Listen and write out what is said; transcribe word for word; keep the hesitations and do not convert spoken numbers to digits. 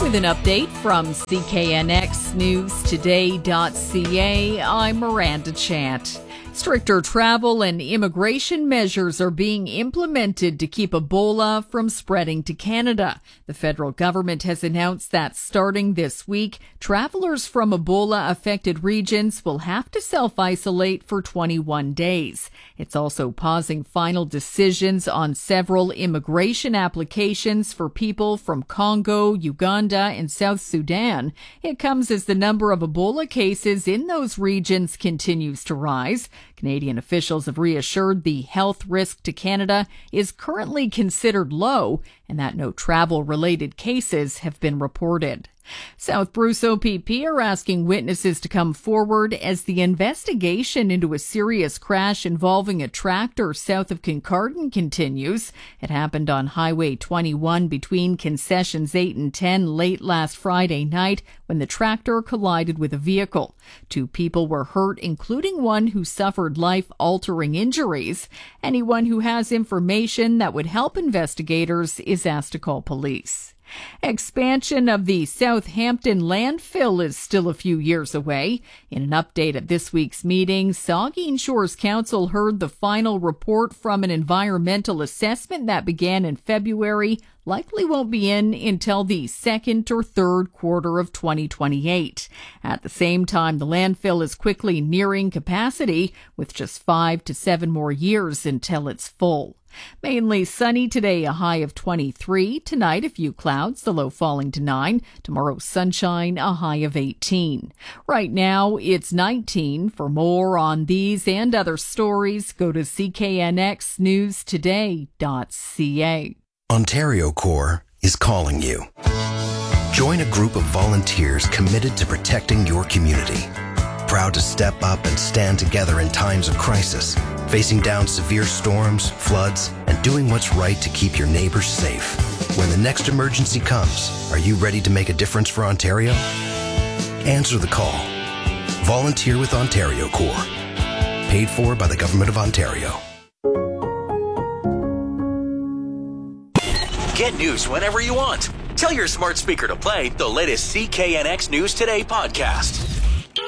with an update from C K N X News Today dot C A. I'm Miranda Chant. Stricter travel and immigration measures are being implemented to keep Ebola from spreading to Canada. The federal government has announced that starting this week, travelers from Ebola-affected regions will have to self-isolate for twenty-one days. It's also pausing final decisions on several immigration applications for people from Congo, Uganda, and South Sudan. It comes as the number of Ebola cases in those regions continues to rise. Canadian officials have reassured the health risk to Canada is currently considered low and that no travel-related cases have been reported. South Bruce O P P are asking witnesses to come forward as the investigation into a serious crash involving a tractor south of Kincardine continues. It happened on Highway twenty-one between Concessions eight and ten late last Friday night when the tractor collided with a vehicle. Two people were hurt, including one who suffered life-altering injuries. Anyone who has information that would help investigators is asked to call police. Expansion of the Southampton landfill is still a few years away. In an update at this week's meeting, Saugeen Shores Council heard the final report from an environmental assessment that began in February, likely won't be in until the second or third quarter of twenty twenty-eight. At the same time, the landfill is quickly nearing capacity, with just five to seven more years until it's full. Mainly sunny today, a high of twenty-three. Tonight, a few clouds, the low falling to nine. Tomorrow, sunshine, a high of eighteen. Right now, it's nineteen. For more on these and other stories, go to C K N X News Today dot C A. Ontario Corps is calling you. Join a group of volunteers committed to protecting your community. Proud to step up and stand together in times of crisis, facing down severe storms, floods, and doing what's right to keep your neighbors safe. When the next emergency comes, are you ready to make a difference for Ontario? Answer the call. Volunteer with Ontario Corps. Paid for by the Government of Ontario. Get news whenever you want. Tell your smart speaker to play the latest C K N X News Today podcast.